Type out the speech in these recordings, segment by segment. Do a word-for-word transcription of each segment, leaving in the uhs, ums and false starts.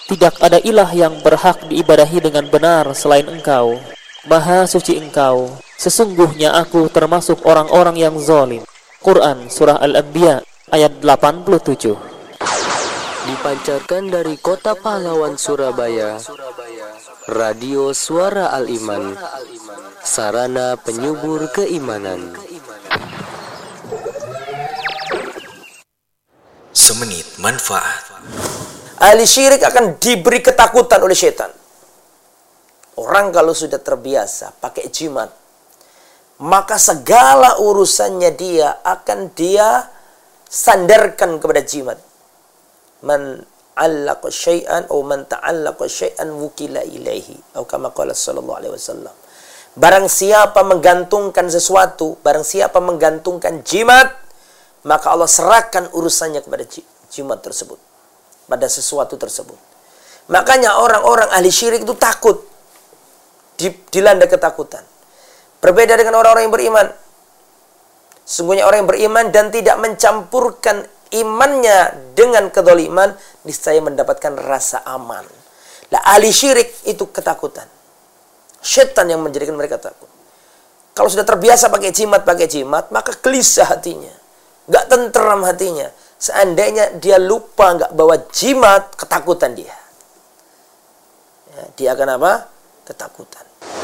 Tidak ada ilah yang berhak diibadahi dengan benar selain Engkau. Maha suci Engkau. Sesungguhnya aku termasuk orang-orang yang zalim. Quran Surah Al-Anbiya ayat delapan puluh tujuh. Dipancarkan dari kota pahlawan Surabaya, Radio Suara Al-Iman, sarana penyubur keimanan. Semenit manfaat. Ahli syirik akan diberi ketakutan oleh setan. Orang kalau sudah terbiasa pakai jimat, maka segala urusannya dia akan dia sandarkan kepada jimat. Man 'allaqa syai'an aw man ta'allaqa syai'an wukila ilaihi, atau kama qala sallallahu alaihi wasallam. Barang siapa menggantungkan sesuatu, barang siapa menggantungkan jimat, maka Allah serahkan urusannya kepada jimat tersebut, pada sesuatu tersebut. Makanya orang-orang ahli syirik itu takut, dilanda ketakutan. Berbeda dengan orang-orang yang beriman. Sesungguhnya orang yang beriman dan tidak mencampurkan imannya dengan kedzaliman, niscaya mendapatkan rasa aman. Lah ahli syirik itu ketakutan. Setan yang menjadikan mereka takut. Kalau sudah terbiasa pakai jimat, pakai jimat, maka gelisah hatinya, nggak tenteram hatinya. Seandainya dia lupa nggak bawa jimat, ketakutan dia. Ya, dia akan apa? Ketakutan.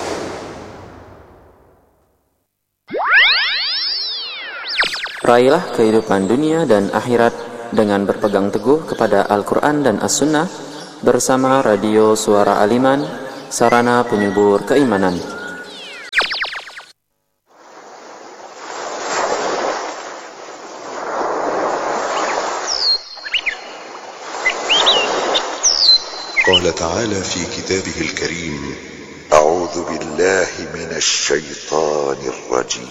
Raihlah kehidupan dunia dan akhirat dengan berpegang teguh kepada Al-Quran dan As-Sunnah bersama Radio Suara Al-Iman, sarana penyubur keimanan. قال تعالى في كتابه الكريم أعوذ بالله من الشيطان الرجيم